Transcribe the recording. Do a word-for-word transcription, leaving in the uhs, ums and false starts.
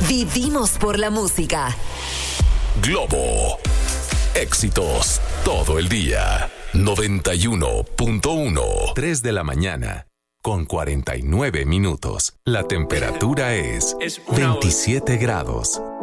Vivimos por la música. Globo. Éxitos todo el día. noventa y uno punto uno. tres de la mañana. Con cuarenta y nueve minutos. La temperatura es veintisiete grados.